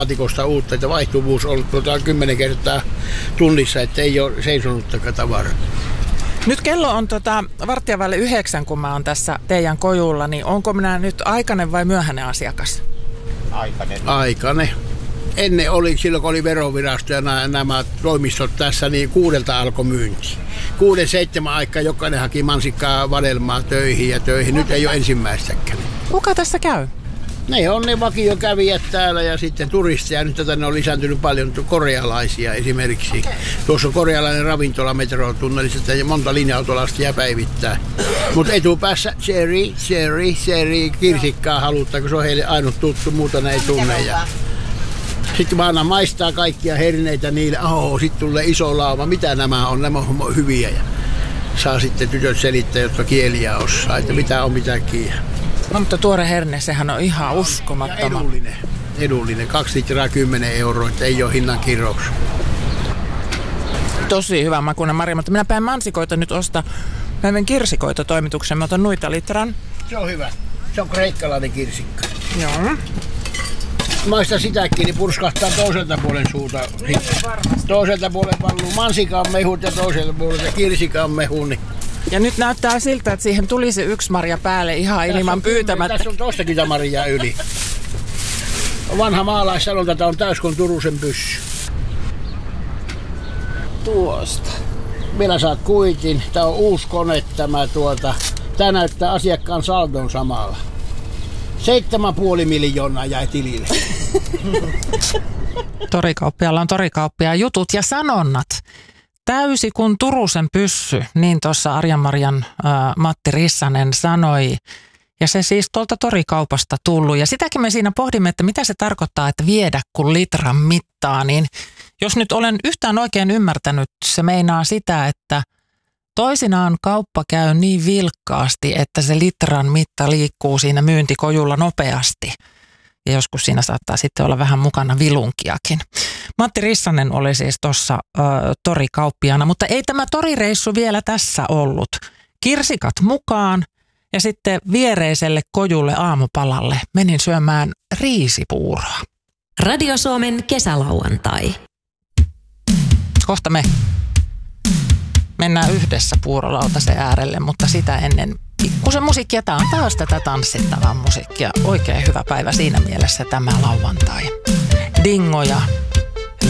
laatikosta uutta, että vaihtuvuus on 10 kertaa tunnissa, että ei ole seisonuttakaan tavaraa. Nyt kello on 8:15, kun mä oon tässä teidän kojulla, niin onko minä nyt aikainen vai myöhäinen asiakas? Aikainen. Ennen oli, silloin kun oli verovirasto ja nämä toimistot tässä, niin 6 alkoi myynti. 6-7 aikaa jokainen haki mansikkaa vadelmaa töihin. Nyt ei ole ensimmäistäkään. Kuka tässä käy? Ne on ne vakiokävijät täällä ja sitten turisteja. Nyt tänne on lisääntynyt paljon korealaisia esimerkiksi. Okay. Tuossa on korealainen ravintola metrotunnelissa ja monta linja-autolastia päivittää. Mutta etupäässä cherry, kirsikkaa haluttaa, kun se on heille ainut tuttu, muuta ne ei tunne. Sitten mä annan maistaa kaikkia herneitä niille. Sitten tulee iso lauma. Mitä nämä on? Nämä on hyviä. Ja saa sitten tytöt selittää, jotka kieliä osaa, että mitä on mitäkin. No, mutta tuore herne, sehän on ihan uskomattoman. Edullinen. 2 litraa 10 €, että ei ole hinnan kirous. Tosi hyvä makuinen Maria, mutta minä päin mansikoita nyt ostaa. Mä menen kirsikoita toimitukseen, mä otan nuita litran. Se on hyvä. Se on kreikkalainen kirsikka. Joo. Maista sitäkin, niin purskahtaa toiselta puolen suuta. Toiselta puolen valluu mansikan mehut ja toiselta puolelta kirsikan mehu. Niin. Ja nyt näyttää siltä, että siihen tuli se 1 marja päälle ihan ilman pyytämättä. Tässä on toistakin marjaa yli. Vanha maalaissanonta, tämä on täys kuin Turusen pyssy. Tuosta. Vielä saat kuitin. Tämä on uusi kone tämä Tämä näyttää asiakkaan saldon samalla. 7,5 miljoonaa jäi tilille. Torikauppialla on torikauppia jutut ja sanonnat. Täysi kuin Turusen pyssy, niin tuossa Arjan-Marjan Matti Rissanen sanoi. Ja se siis tuolta torikaupasta tullut. Ja sitäkin me siinä pohdimme, että mitä se tarkoittaa, että viedä kun litran mittaa. Niin jos nyt olen yhtään oikein ymmärtänyt, se meinaa sitä, että toisinaan kauppa käy niin vilkkaasti, että se litran mitta liikkuu siinä myyntikojulla nopeasti. Ja joskus siinä saattaa sitten olla vähän mukana vilunkiakin. Matti Rissanen oli siis tuossa torikauppiana, mutta ei tämä torireissu vielä tässä ollut. Kirsikat mukaan ja sitten viereiselle kojulle aamupalalle menin syömään riisipuuroa. Radio Suomen kesälauantai. Kohta me mennään yhdessä puurolautasen äärelle, mutta sitä ennen pikkusen musiikkia. Tämä on taas tätä tanssittavaa musiikkia. Oikein hyvä päivä siinä mielessä tämä lauantai. Dingo ja